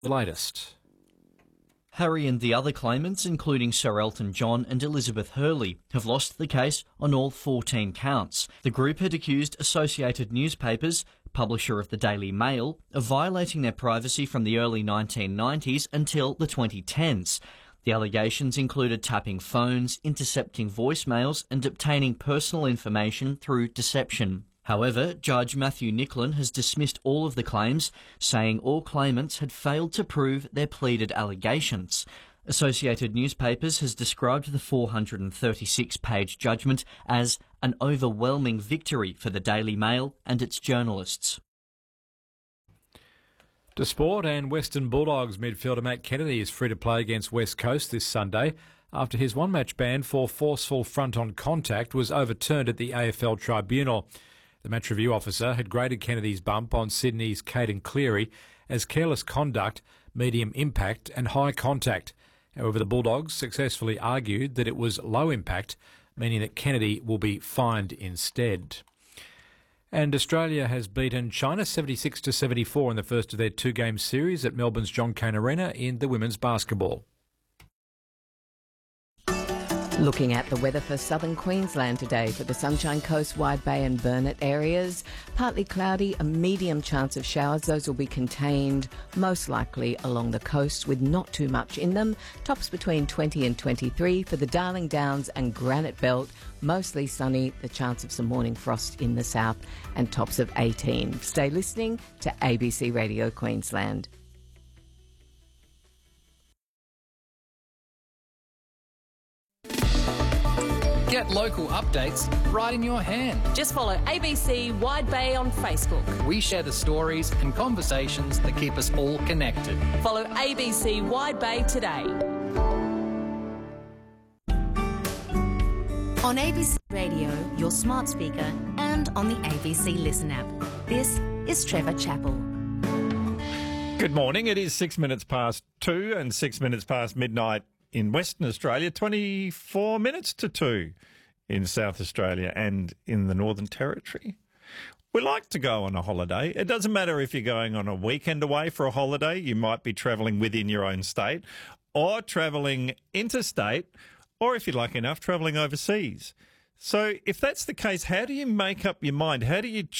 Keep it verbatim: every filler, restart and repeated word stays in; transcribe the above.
The latest. Harry and the other claimants, including Sir Elton John and Elizabeth Hurley, have lost the case on all fourteen counts. The group had accused Associated Newspapers, publisher of the Daily Mail, of violating their privacy from the early nineteen nineties until the twenty tens. The allegations included tapping phones, intercepting voicemails and obtaining personal information through deception. However, Judge Matthew Nicklin has dismissed all of the claims, saying all claimants had failed to prove their pleaded allegations. Associated Newspapers has described the four hundred thirty-six page judgment as an overwhelming victory for the Daily Mail and its journalists. To sport, and Western Bulldogs midfielder Matt Kennedy is free to play against West Coast this Sunday after his one-match ban for forceful front-on contact was overturned at the A F L Tribunal. The match review officer had graded Kennedy's bump on Sydney's Caden Cleary as careless conduct, medium impact and high contact. However, the Bulldogs successfully argued that it was low impact, meaning that Kennedy will be fined instead. And Australia has beaten China seventy-six to seventy-four in the first of their two-game series at Melbourne's John Cain Arena in the women's basketball. Looking at the weather for southern Queensland today for the Sunshine Coast, Wide Bay and Burnett areas. Partly cloudy, a medium chance of showers. Those will be contained most likely along the coast with not too much in them. Tops between twenty and twenty-three for the Darling Downs and Granite Belt. Mostly sunny, the chance of some morning frost in the south and tops of eighteen. Stay listening to A B C Radio Queensland. Get local updates right in your hand. Just follow A B C Wide Bay on Facebook. We share the stories and conversations that keep us all connected. Follow A B C Wide Bay today. On A B C Radio, your smart speaker, and on the A B C Listen app. This is Trevor Chappell. Good morning. It is six minutes past two and six minutes past midnight in Western Australia, twenty-four minutes to two in South Australia and in the Northern Territory. We like to go on a holiday. It doesn't matter if you're going on a weekend away for a holiday. You might be travelling within your own state or travelling interstate, or if you're lucky enough, travelling overseas. So if that's the case, how do you make up your mind? How do you